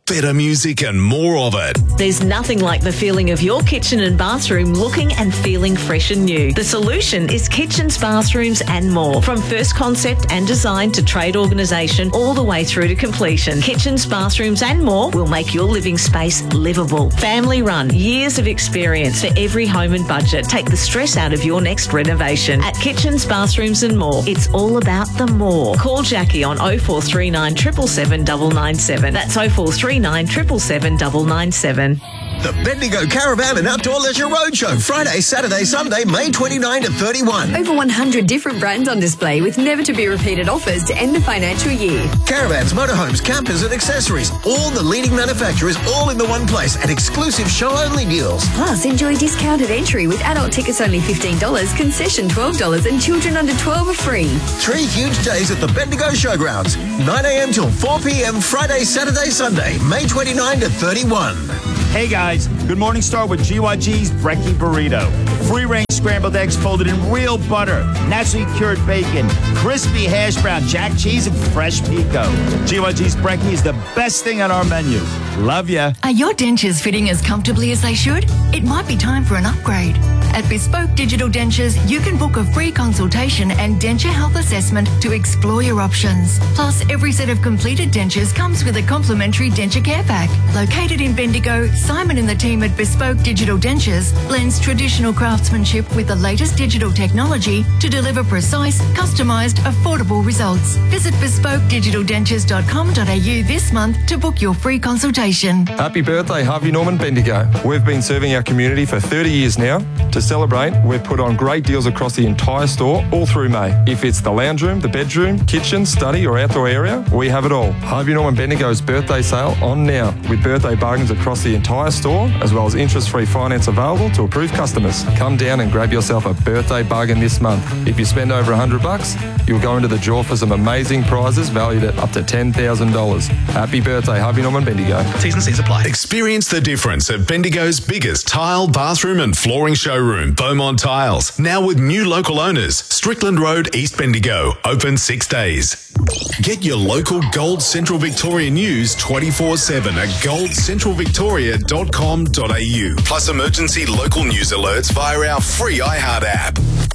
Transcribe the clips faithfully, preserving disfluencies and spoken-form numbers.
better music and more of it. There's nothing like the feeling of your kitchen and bathroom looking and feeling fresh and new. The solution is kitchens, bathrooms and more. From first concept and design to trade organisation all the way through to completion. Kitchens, bathrooms and more will make your living space livable. Family run, years of experience for every home and budget. Take the stress out of your next renovation. At Kitchens, Bathrooms and More, it's all about the more. Call Jackie on oh four three nine, seven seven seven, nine nine seven. That's oh four three nine, seven seven seven, nine nine seven. The Bendigo Caravan and Outdoor Leisure Roadshow, Friday, Saturday, Sunday, May twenty-ninth to thirty-first. Over one hundred different brands on display with never-to-be-repeated offers to end the financial year. Caravans, motorhomes, campers and accessories. All the leading manufacturers all in the one place at exclusive show-only deals. Plus, enjoy discounted entry with adult tickets only fifteen dollars, concession twelve dollars and children under twelve are free. Three huge days at the Bendigo Showgrounds. nine a.m. till four p.m. Friday, Saturday, Sunday, May twenty-ninth to thirty-first. Hey guys, good morning. Start with G Y G's Brekkie Burrito. Free-range scrambled eggs folded in real butter, naturally cured bacon, crispy hash brown, jack cheese, and fresh pico. G Y G's Brekkie is the best thing on our menu. Love ya. Are your dentures fitting as comfortably as they should? It might be time for an upgrade. At Bespoke Digital Dentures, you can book a free consultation and denture health assessment to explore your options. Plus, every set of completed dentures comes with a complimentary denture care pack. Located in Bendigo, Simon and the team at Bespoke Digital Dentures blends traditional craftsmanship with the latest digital technology to deliver precise, customised, affordable results. Visit bespoke digital dentures dot com dot a u this month to book your free consultation. Happy birthday, Harvey Norman Bendigo. We've been serving our community for thirty years now. To celebrate, we've put on great deals across the entire store all through May. If it's the lounge room, the bedroom, kitchen, study or outdoor area, we have it all. Harvey Norman Bendigo's birthday sale on now with birthday bargains across the entire store as well as interest-free finance available to approved customers. Come down and grab yourself a birthday bargain this month. If you spend over one hundred bucks, you'll go into the draw for some amazing prizes valued at up to ten thousand dollars. Happy birthday, Harvey Norman Bendigo. T's and C's apply. Experience the difference at Bendigo's biggest tile, bathroom and flooring showroom, Beaumont Tiles. Now with new local owners, Strickland Road, East Bendigo. Open six days. Get your local Gold Central Victoria news twenty-four seven at gold central victoria dot com dot a u. Plus emergency local news alerts via our free iHeart app.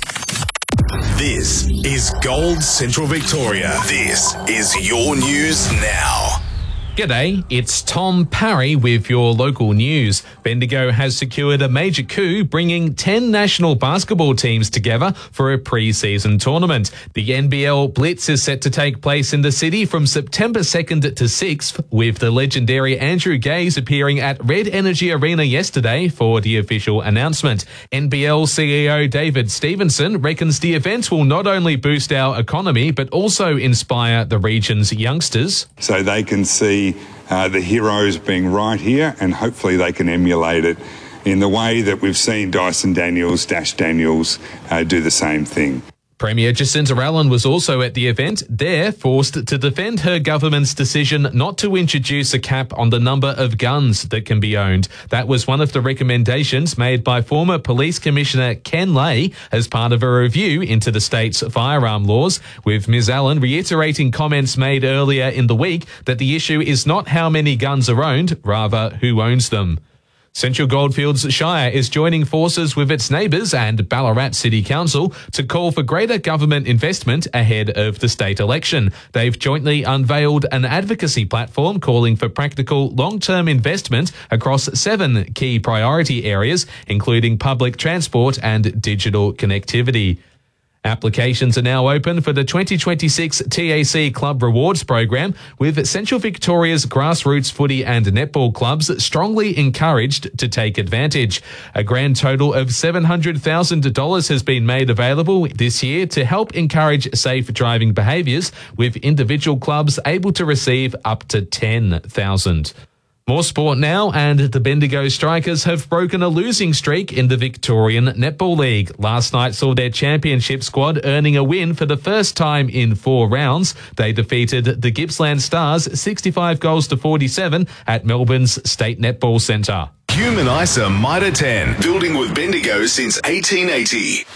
This is Gold Central Victoria. This is your news now. G'day, it's Tom Parry with your local news. Bendigo has secured a major coup, bringing ten national basketball teams together for a pre-season tournament. The N B L Blitz is set to take place in the city from September second to sixth, with the legendary Andrew Gaze appearing at Red Energy Arena yesterday for the official announcement. N B L C E O David Stevenson reckons the event will not only boost our economy, but also inspire the region's youngsters. So they can see Uh, the heroes being right here, and hopefully they can emulate it in the way that we've seen Dyson Daniels, Dash Daniels uh, do the same thing. Premier Jacinta Allen was also at the event, there forced to defend her government's decision not to introduce a cap on the number of guns that can be owned. That was one of the recommendations made by former Police Commissioner Ken Lay as part of a review into the state's firearm laws, with Miz Allen reiterating comments made earlier in the week that the issue is not how many guns are owned, rather who owns them. Central Goldfields Shire is joining forces with its neighbours and Ballarat City Council to call for greater government investment ahead of the state election. They've jointly unveiled an advocacy platform calling for practical long-term investment across seven key priority areas, including public transport and digital connectivity. Applications are now open for the twenty twenty-six T A C Club Rewards Program, with Central Victoria's grassroots footy and netball clubs strongly encouraged to take advantage. A grand total of seven hundred thousand dollars has been made available this year to help encourage safe driving behaviours, with individual clubs able to receive up to ten thousand dollars. More sport now, and the Bendigo Strikers have broken a losing streak in the Victorian Netball League. Last night saw their championship squad earning a win for the first time in four rounds. They defeated the Gippsland Stars sixty-five goals to forty-seven at Melbourne's State Netball Centre. Human ISA Mitre ten, building with Bendigo since eighteen eighty.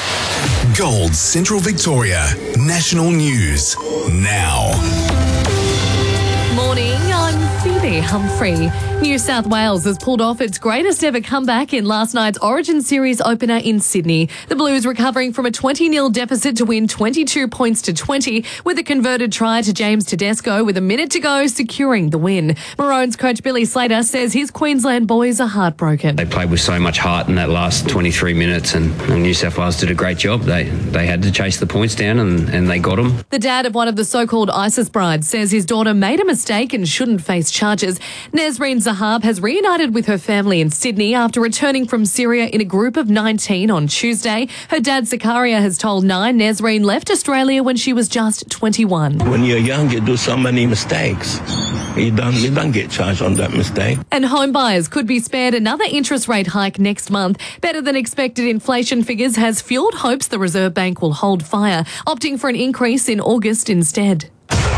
Gold Central Victoria, national news now. Morning, I'm Phoebe. Sydney, Humphrey. New South Wales has pulled off its greatest ever comeback in last night's Origin Series opener in Sydney. The Blues recovering from a twenty nil deficit to win twenty-two points to twenty with a converted try to James Tedesco with a minute to go, securing the win. Maroons coach Billy Slater says his Queensland boys are heartbroken. They played with so much heart in that last twenty-three minutes and, and New South Wales did a great job. They they had to chase the points down and, and they got them. The dad of one of the so-called ISIS brides says his daughter made a mistake and shouldn't face charges. Nesreen Zahab has reunited with her family in Sydney after returning from Syria in a group of nineteen on Tuesday. Her dad Zakaria has told Nine Nesreen left Australia when she was just twenty-one. When you're young, you do so many mistakes. You don't, you don't get charged on that mistake. And home buyers could be spared another interest rate hike next month. Better than expected inflation figures has fuelled hopes the Reserve Bank will hold fire, opting for an increase in August instead.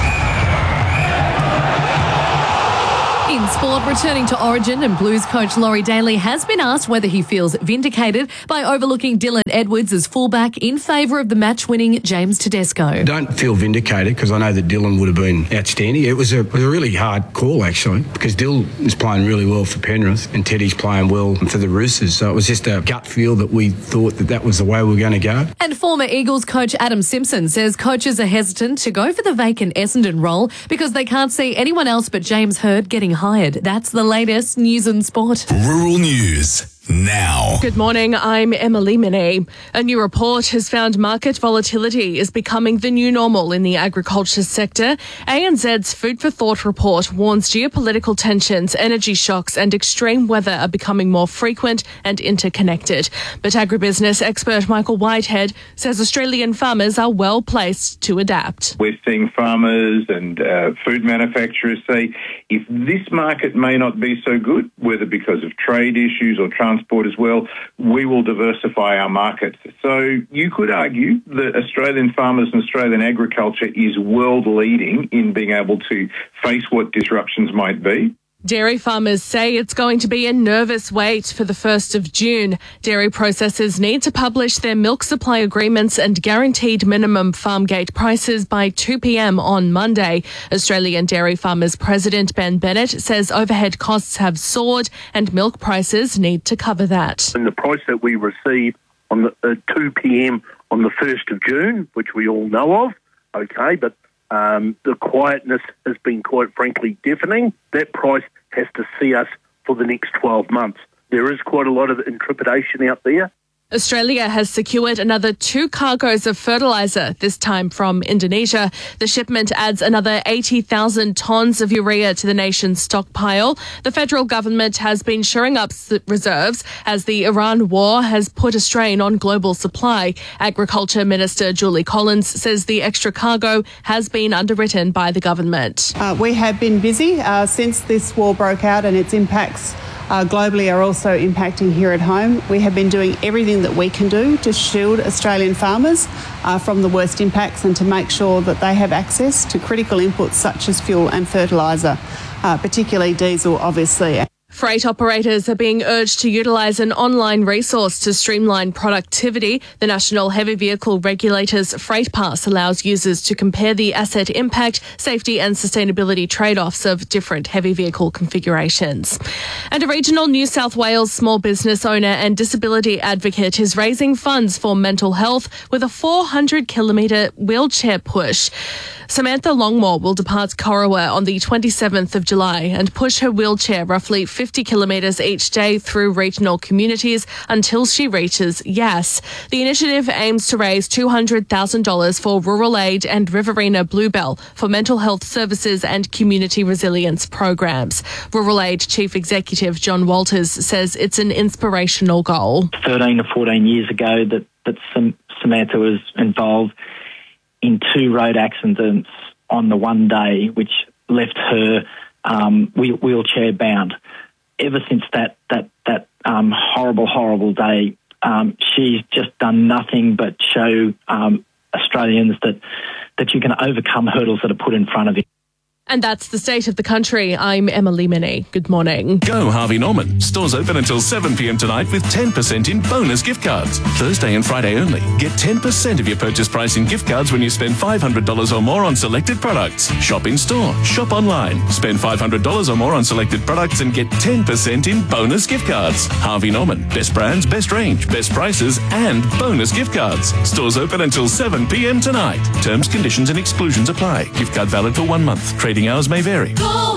In sport, returning to Origin, and Blues coach Laurie Daly has been asked whether he feels vindicated by overlooking Dylan Edwards as fullback in favour of the match-winning James Tedesco. I don't feel vindicated because I know that Dylan would have been outstanding. It was a, it was a really hard call, actually, because Dylan is playing really well for Penrith and Teddy's playing well for the Roosters. So it was just a gut feel that we thought that that was the way we were going to go. And former Eagles coach Adam Simpson says coaches are hesitant to go for the vacant Essendon role because they can't see anyone else but James Hird getting hired. That's the latest news and sport. Rural News now. Good morning, I'm Emily Minney. A new report has found market volatility is becoming the new normal in the agriculture sector. A N Z's Food for Thought report warns geopolitical tensions, energy shocks and extreme weather are becoming more frequent and interconnected. But agribusiness expert Michael Whitehead says Australian farmers are well placed to adapt. We're seeing farmers and uh, food manufacturers say if this market may not be so good, whether because of trade issues or transport as well, we will diversify our markets. So you could argue that Australian farmers and Australian agriculture is world leading in being able to face what disruptions might be. Dairy farmers say it's going to be a nervous wait for the first of June. Dairy processors need to publish their milk supply agreements and guaranteed minimum farm gate prices by two p.m. on Monday. Australian Dairy Farmers President Ben Bennett says overhead costs have soared and milk prices need to cover that. And the price that we receive on the uh, two p.m. on the first of June, which we all know of, okay, but Um, the quietness has been quite frankly deafening. That price has to see us for the next twelve months. There is quite a lot of intrepidation out there. Australia has secured another two cargoes of fertiliser, this time from Indonesia. The shipment adds another eighty thousand tonnes of urea to the nation's stockpile. The federal government has been shoring up reserves as the Iran war has put a strain on global supply. Agriculture Minister Julie Collins says the extra cargo has been underwritten by the government. Uh, we have been busy uh, since this war broke out, and its impacts Uh, globally are also impacting here at home. We have been doing everything that we can do to shield Australian farmers uh, from the worst impacts and to make sure that they have access to critical inputs such as fuel and fertiliser, uh, particularly diesel, obviously. Freight operators are being urged to utilise an online resource to streamline productivity. The National Heavy Vehicle Regulator's Freight Pass allows users to compare the asset impact, safety and sustainability trade-offs of different heavy vehicle configurations. And a regional New South Wales small business owner and disability advocate is raising funds for mental health with a four hundred kilometre wheelchair push. Samantha Longmore will depart Corowa on the twenty-seventh of July and push her wheelchair roughly fifty kilometres each day through regional communities until she reaches Yass. The initiative aims to raise two hundred thousand dollars for Rural Aid and Riverina Bluebell for mental health services and community resilience programs. Rural Aid Chief Executive John Walters says it's an inspirational goal. thirteen or fourteen years ago that, that Samantha was involved in two road accidents on the one day, which left her um, wheelchair bound. Ever since that that that um, horrible, horrible day, um, she's just done nothing but show um, Australians that that you can overcome hurdles that are put in front of you. And that's the state of the country. I'm Emily Minnie. Good morning. Go Harvey Norman. Stores open until seven p.m. tonight with ten percent in bonus gift cards. Thursday and Friday only. Get ten percent of your purchase price in gift cards when you spend five hundred dollars or more on selected products. Shop in store. Shop online. Spend five hundred dollars or more on selected products and get ten percent in bonus gift cards. Harvey Norman. Best brands, best range, best prices, and bonus gift cards. Stores open until seven p.m. tonight. Terms, conditions, and exclusions apply. Gift card valid for one month. Trading hours may vary.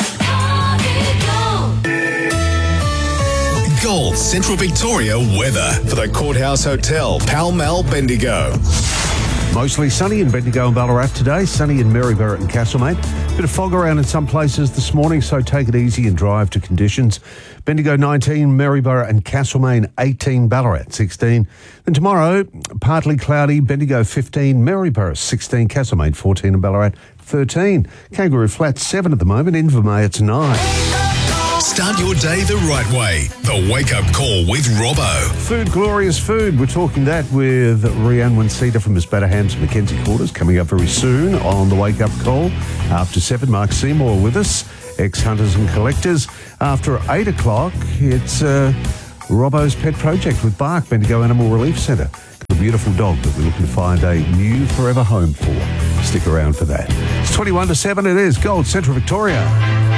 Gold Central Victoria weather for the Courthouse Hotel, Pall Mall, Bendigo. Mostly sunny in Bendigo and Ballarat today, sunny in Maryborough and Castlemaine. Bit of fog around in some places this morning, so take it easy and drive to conditions. Bendigo nineteen, Maryborough and Castlemaine eighteen, Ballarat sixteen. Then tomorrow, partly cloudy, Bendigo fifteen, Maryborough sixteen, Castlemaine fourteen and Ballarat thirteen. Kangaroo Flat seven at the moment, Invermay it's nine. Start your day the right way. The Wake Up Call with Robbo. Food, glorious food. We're talking that with Rhiannon Winceta from Miss Batterham's Mackenzie Quarters coming up very soon on the Wake Up Call. After seven, Mark Seymour with us, ex-hunters and collectors. After eight o'clock, it's uh, Robbo's Pet Project with Bark, Bendigo Animal Relief Centre. A beautiful dog that we're looking to find a new forever home for. Stick around for that. It's twenty-one to seven, it is Gold Central Victoria.